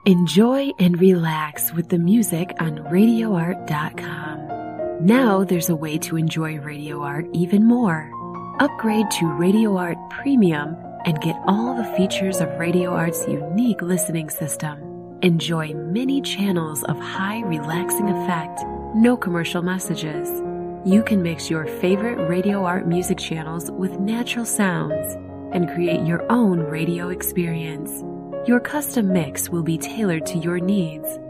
Enjoy and relax with the music on RadioArt.com. Now there's a way to enjoy Radio Art even more. Upgrade to Radio Art Premium and get all the features of Radio Art's unique listening system. Enjoy many channels of high relaxing effect, no commercial messages. You can mix your favorite Radio Art music channels with natural sounds and create your own radio experience. Your custom mix will be tailored to your needs